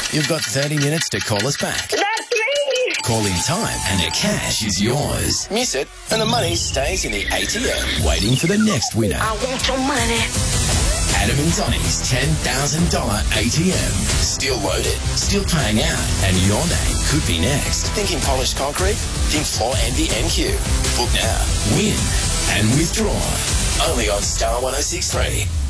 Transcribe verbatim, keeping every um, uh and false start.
You've got thirty minutes to call us back. That's me. Call in time and the cash is yours. Miss it and the money stays in the A T M, waiting for the next winner. I want your money. Adam and Donny's ten thousand dollars A T M. Still loaded, still paying out, and your name could be next. Thinking polished concrete? Think Floor Envy N Q. Book now, win, and withdraw. Only on Star one oh six three.